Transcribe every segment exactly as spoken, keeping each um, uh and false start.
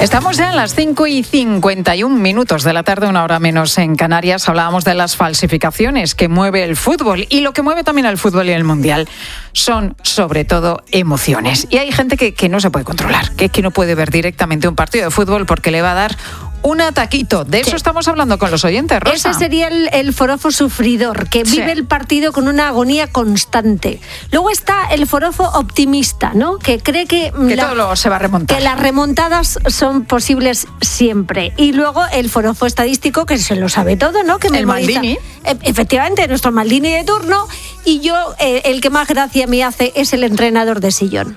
Estamos ya en las cinco y cincuenta y un minutos de la tarde, una hora menos en Canarias. Hablábamos de las falsificaciones que mueve el fútbol, y lo que mueve también al fútbol y el mundial son sobre todo emociones. Y hay gente que, que no se puede controlar, que, que no puede ver directamente un partido de fútbol porque le va a dar un ataquito. De eso sí. Estamos hablando con los oyentes, Rosa. Ese sería el, el forofo sufridor, que vive sí. el partido con una agonía constante. Luego está el forofo optimista, ¿no? Que cree que, que la, todo lo se va a remontar. Que las remontadas son posibles siempre. Y luego el forofo estadístico, que se lo sabe todo, ¿no? Que el Maldini. Efectivamente, nuestro Maldini de turno. Y yo, eh, el que más gracia me hace es el entrenador de sillón.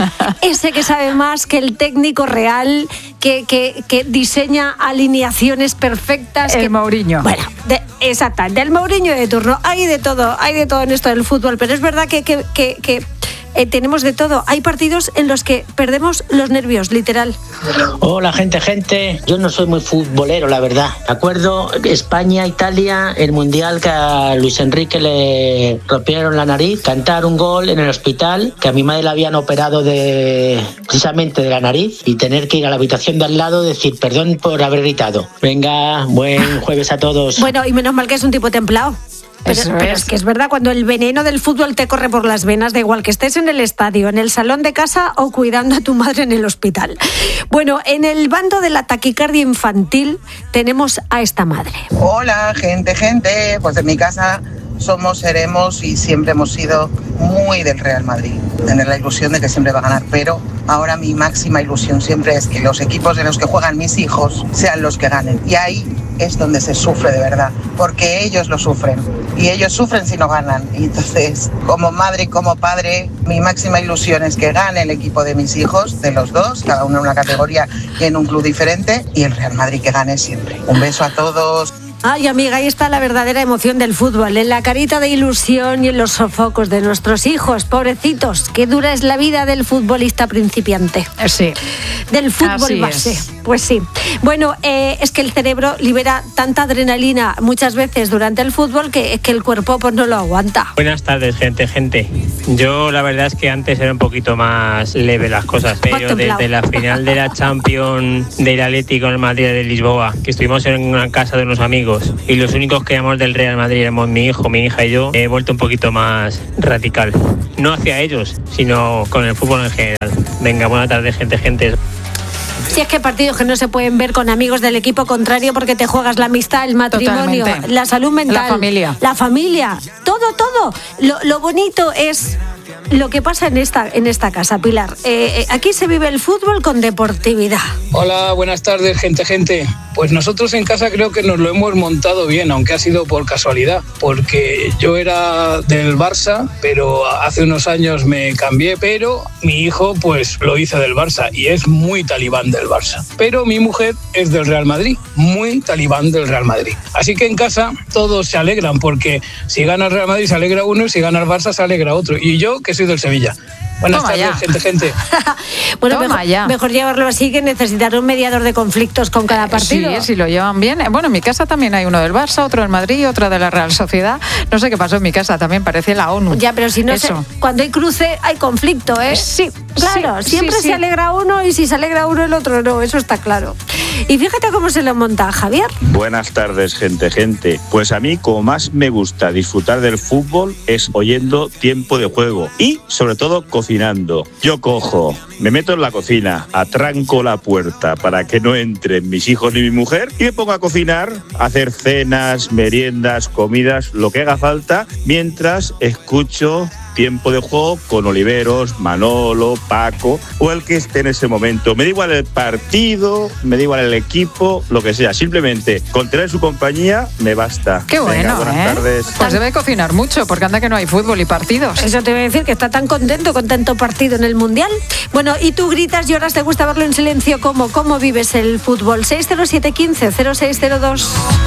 Ese que sabe más que el técnico real, que, que, que diseña alineaciones perfectas. El que, Mourinho. Bueno, de, exactamente, el Mourinho de turno. Hay de todo, hay de todo en esto del fútbol, pero es verdad que, que, que, que eh, tenemos de todo. Hay partidos en los que perdemos los nervios, literal. Hola, gente, gente. Yo no soy muy futbolero, la verdad. ¿De acuerdo? España, Italia, el Mundial, que a Luis Enrique le rompieron la nariz, cantar un gol en el hospital, que a mi madre la habían operado de precisamente de la nariz, y tener que ir a la habitación de al lado y decir perdón por haber gritado. Venga, buen jueves a todos. Bueno, y menos mal que es un tipo templado. Pero, pero es. es que es verdad, cuando el veneno del fútbol te corre por las venas, da igual que estés en el estadio, en el salón de casa o cuidando a tu madre en el hospital. Bueno, en el bando de la taquicardia infantil tenemos a esta madre. Hola, gente, gente. Pues en mi casa somos, seremos y siempre hemos sido muy del Real Madrid. Tener la ilusión de que siempre va a ganar, pero ahora mi máxima ilusión siempre es que los equipos en los que juegan mis hijos sean los que ganen. Y ahí es donde se sufre de verdad, porque ellos lo sufren. Y ellos sufren si no ganan. Y entonces, como madre y como padre, mi máxima ilusión es que gane el equipo de mis hijos, de los dos, cada uno en una categoría y en un club diferente, y el Real Madrid que gane siempre. Un beso a todos. Ay, amiga, ahí está la verdadera emoción del fútbol, en la carita de ilusión y en los sofocos de nuestros hijos, pobrecitos. Qué dura es la vida del futbolista principiante. Sí. Del fútbol Así base. Es. Pues sí. Bueno, eh, es que el cerebro libera tanta adrenalina muchas veces durante el fútbol que, que el cuerpo pues no lo aguanta. Buenas tardes, gente, gente. Yo la verdad es que antes era un poquito más leve las cosas, pero desde la final de la Champions del Atlético en el Madrid de Lisboa, que estuvimos en una casa de unos amigos, y los únicos que éramos del Real Madrid éramos mi hijo, mi hija y yo, he vuelto un poquito más radical. No hacia ellos, sino con el fútbol en general. Venga, buena tarde, gente, gente. Si es que hay partidos que no se pueden ver con amigos del equipo contrario porque te juegas la amistad, el matrimonio, totalmente. La salud mental, la familia. La familia, todo, todo. Lo, lo bonito es lo que pasa en esta, en esta casa, Pilar. Eh, aquí se vive el fútbol con deportividad. Hola, buenas tardes, gente, gente. Pues nosotros en casa creo que nos lo hemos montado bien, aunque ha sido por casualidad, porque yo era del Barça, pero hace unos años me cambié, pero mi hijo pues lo hizo del Barça y es muy talibán del Barça. Pero mi mujer es del Real Madrid, muy talibán del Real Madrid. Así que en casa todos se alegran, porque si gana el Real Madrid se alegra uno y si gana el Barça se alegra otro. Y yo, que soy del Sevilla. Buenas Toma tardes, ya. gente, gente. Bueno, Toma mejor, ya. mejor llevarlo así que necesitar un mediador de conflictos con cada partido. Sí, si lo llevan bien. Bueno, en mi casa también hay uno del Barça, otro del Madrid, otro de la Real Sociedad. No sé qué pasó en mi casa, también parece la ONU. Ya, pero si no se, cuando hay cruce hay conflicto, ¿eh? Sí, claro, sí, siempre sí, se sí. alegra uno y si se alegra uno el otro no, eso está claro. Y fíjate cómo se lo monta Javier. Buenas tardes, gente, gente. Pues a mí, como más me gusta disfrutar del fútbol, es oyendo tiempo de juego y, sobre todo, cocinando. Yo cojo, me meto en la cocina, atranco la puerta para que no entren mis hijos ni mi mujer y me pongo a cocinar, a hacer cenas, meriendas, comidas, lo que haga falta, mientras escucho tiempo de juego con Oliveros, Manolo, Paco o el que esté en ese momento. Me da igual el partido, me da igual el equipo, lo que sea. Simplemente con tener su compañía me basta. Qué bueno, Venga, buenas ¿eh? tardes. Pues debe cocinar mucho, porque anda que no hay fútbol y partidos. Eso te voy a decir, que está tan contento con tanto partido en el Mundial. Bueno, y tú gritas, lloras, te gusta verlo en silencio. ¿Cómo? ¿Cómo vives el fútbol? seis cero siete uno cinco cero seis cero dos.